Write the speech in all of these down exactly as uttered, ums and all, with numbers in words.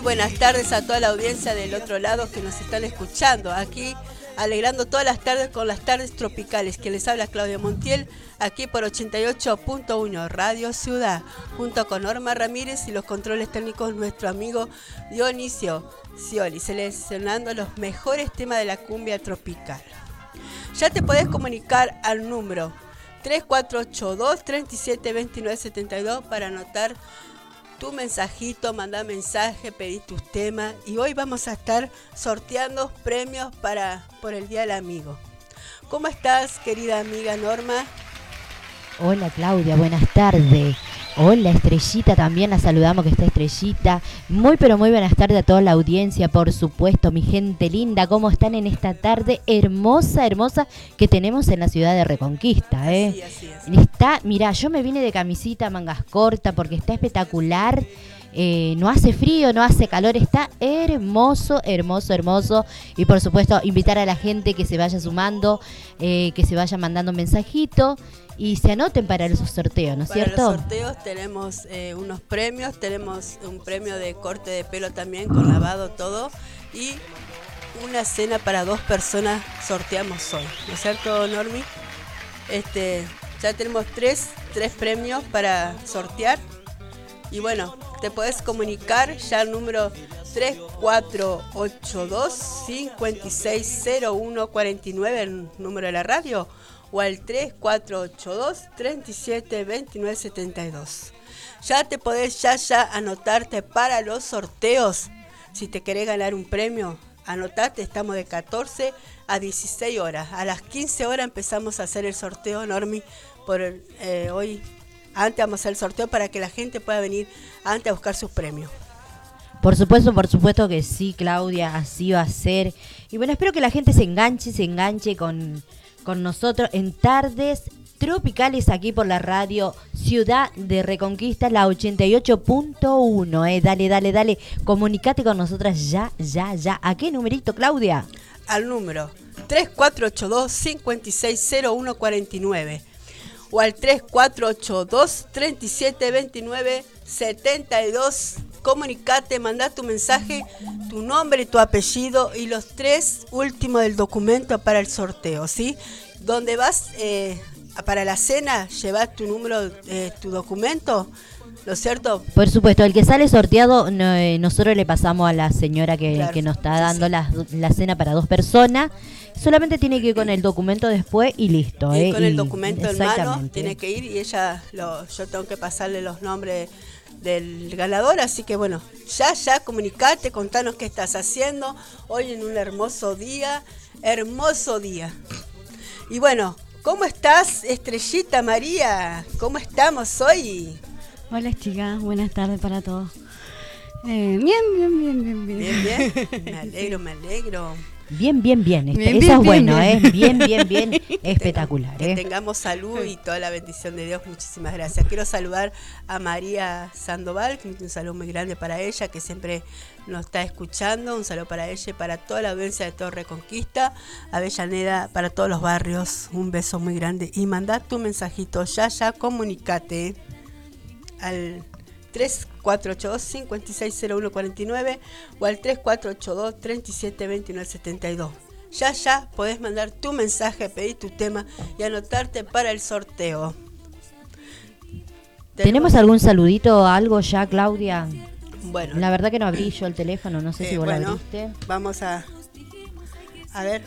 buenas tardes a toda la audiencia del otro lado que nos están escuchando. Aquí alegrando todas las tardes con las tardes tropicales. Que les habla Claudia Montiel, aquí por ochenta y ocho punto uno Radio Ciudad, junto con Norma Ramírez y los controles técnicos nuestro amigo Dionisio Scioli, seleccionando los mejores temas de la cumbia tropical. Ya te podés comunicar al número tres cuatro ocho dos, tres siete dos nueve siete dos para anotar tu mensajito, mandar mensaje, pedir tus temas. Y hoy vamos a estar sorteando premios para por el Día del Amigo. ¿Cómo estás, querida amiga Norma? Hola Claudia, buenas tardes. Hola Estrellita, también la saludamos, que está Estrellita. Muy pero muy buenas tardes a toda la audiencia, por supuesto, mi gente linda. ¿Cómo están en esta tarde hermosa, hermosa que tenemos en la ciudad de Reconquista? ¿eh? Así, así, así. Está, mirá, yo me vine de camisita, mangas cortas, porque está espectacular. Eh, no hace frío, no hace calor, está hermoso, hermoso, hermoso. Y por supuesto, invitar a la gente que se vaya sumando, eh, que se vaya mandando un mensajito y se anoten para esos sorteos, ¿no es cierto? Para los sorteos tenemos eh, unos premios, tenemos un premio de corte de pelo también, con lavado todo, y una cena para dos personas sorteamos hoy, ¿no es cierto, Normi? Este, ya tenemos tres, tres premios para sortear. Y bueno, te podés comunicar ya al número tres cuatro ocho dos, cinco seis cero uno cuatro nueve, el número de la radio, o al tres cuatro ocho dos, tres siete dos nueve siete dos. Ya te podés ya ya anotarte para los sorteos. Si te querés ganar un premio, anotate, estamos de catorce a dieciséis horas. A las quince horas empezamos a hacer el sorteo, Normi, por eh, hoy. Antes vamos a hacer el sorteo para que la gente pueda venir antes a buscar sus premios. Por supuesto, por supuesto que sí, Claudia, así va a ser. Y bueno, espero que la gente se enganche, se enganche con, con nosotros en Tardes Tropicales aquí por la radio Ciudad de Reconquista, la ochenta y ocho punto uno. Eh. Dale, dale, dale, comunicate con nosotras ya, ya, ya. ¿A qué numerito, Claudia? Al número tres cuatro ocho dos, cinco seis cero uno cuatro nueve. O al tres cuatro ocho dos, tres siete dos nueve siete dos. Comunicate, mandá tu mensaje, tu nombre y tu apellido y los tres últimos del documento para el sorteo, ¿sí? Donde vas eh, para la cena, llevas tu número, eh, tu documento, ¿no es cierto? Por supuesto, el que sale sorteado, no, eh, nosotros le pasamos a la señora que, Claro, que nos está sí, dando sí. La, la cena para dos personas. Solamente tiene que ir con el documento después y listo. Y eh, con el y- documento en mano exactamente. tiene que ir y ella, lo, yo tengo que pasarle los nombres del ganador, así que bueno, ya, ya, comunicate, contanos qué estás haciendo hoy en un hermoso día, hermoso día. Y bueno, ¿cómo estás, Estrellita María? ¿Cómo estamos hoy? Hola chicas, buenas tardes para todos. Eh, bien, bien, bien, bien, bien. Bien, bien, me alegro, me alegro. Bien, bien, bien. Este- Bien, Eso bien, es bien, bueno, bien. ¿eh? Bien, bien, bien. Espectacular, Que ¿eh? tengamos salud y toda la bendición de Dios. Muchísimas gracias. Quiero saludar a María Sandoval, que un saludo muy grande para ella, que siempre nos está escuchando. Un saludo para ella y para toda la audiencia de Torre Reconquista. Avellaneda, para todos los barrios. Un beso muy grande. Y mandá tu mensajito. Ya, ya, comunicate al tres cuatro ocho dos, cinco seis cero uno cuatro nueve o al tres cuatro ocho dos, tres siete dos nueve siete dos. Ya, ya podés mandar tu mensaje, pedir tu tema y anotarte para el sorteo. ¿Tenemos algún saludito o algo ya, Claudia? Bueno, La verdad que no abrí yo el teléfono, no sé eh, si vos bueno, lo abriste. vamos a... A ver.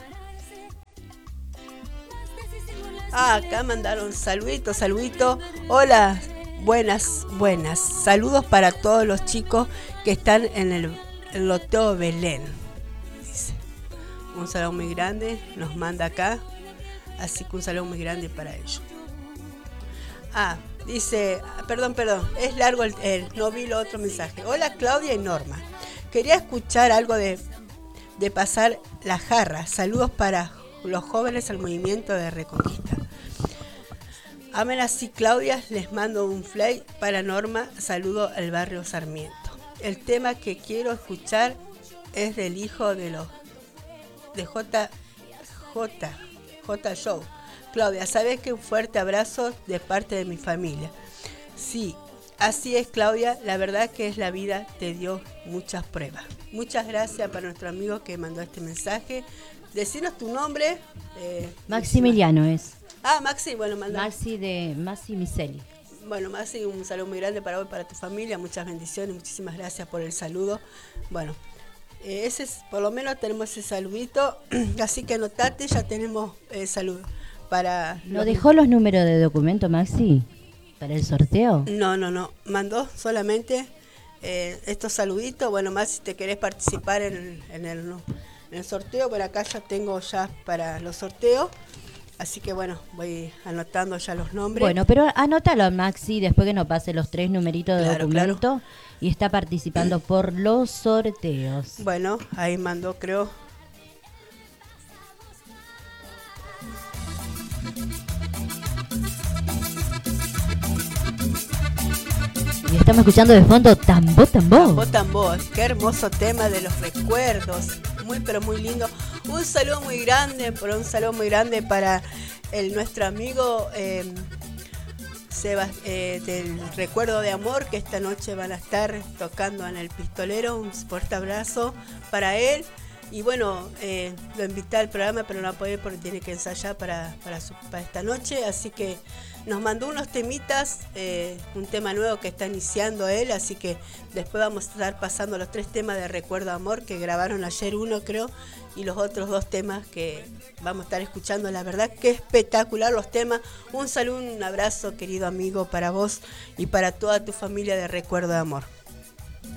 Ah, acá mandaron saludito, saludito. Hola, buenas, buenas. Saludos para todos los chicos que están en el, el Loteo Belén. Dice. Un saludo muy grande, nos manda acá. Así que un saludo muy grande para ellos. Ah, dice, perdón, perdón, es largo el, el no vi el otro mensaje. Hola Claudia y Norma. Quería escuchar algo de, de pasar la jarra. Saludos para los jóvenes al movimiento de Reconquista. Amen así, Claudia, les mando un fly para Norma. Saludo al barrio Sarmiento. El tema que quiero escuchar es del hijo de los de J J J Show. Claudia, sabes que un fuerte abrazo de parte de mi familia. Sí, Así es, Claudia, la verdad que es la vida te dio muchas pruebas. Muchas gracias para nuestro amigo que mandó este mensaje. Decinos tu nombre. Eh, Maximiliano es. Ah, Maxi, bueno, manda. Maxi de Maxi Miseli. Bueno, Maxi, un saludo muy grande para vos y para tu familia. Muchas bendiciones, muchísimas gracias por el saludo. Bueno, eh, ese es, por lo menos tenemos ese saludito. Así que anotate, ya tenemos el eh, saludo. Para ¿No dejó los números de documento, Maxi? ¿Para el sorteo? No, no, no. Mandó solamente eh, estos saluditos. Bueno, más si te querés participar en, en, el, en el sorteo. Bueno, acá ya tengo ya para los sorteos. Así que bueno, voy anotando ya los nombres. Bueno, pero anótalo, Maxi, después que nos pase los tres numeritos de Claro, documento. claro. Y está participando por los sorteos. Bueno, ahí mandó, creo. Y estamos escuchando de fondo Tambo Tambo. Tambo Tambo, qué hermoso tema de los recuerdos, muy pero muy lindo. Un saludo muy grande, por un saludo muy grande para el nuestro amigo eh, Sebas, eh, del Recuerdo de Amor, que esta noche van a estar tocando en el Pistolero. Un fuerte abrazo para él. Y bueno, eh, lo invité al programa, pero no va a poder porque tiene que ensayar para, para, su, para esta noche. Así que nos mandó unos temitas, eh, un tema nuevo que está iniciando él. Así que después vamos a estar pasando los tres temas de Recuerdo Amor que grabaron ayer uno, creo, y los otros dos temas que vamos a estar escuchando. La verdad que espectacular los temas. Un saludo, un abrazo, querido amigo, para vos y para toda tu familia de Recuerdo de Amor.